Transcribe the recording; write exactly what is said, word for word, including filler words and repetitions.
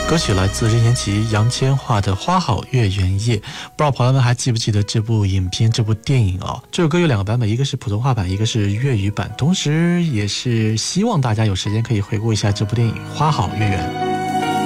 歌曲来自任贤齐、杨千嬅的《花好月圆夜》，不知道朋友们还记不记得这部影片、这部电影啊？这首歌有两个版本，一个是普通话版，一个是粤语版。同时，也是希望大家有时间可以回顾一下这部电影《花好月圆》。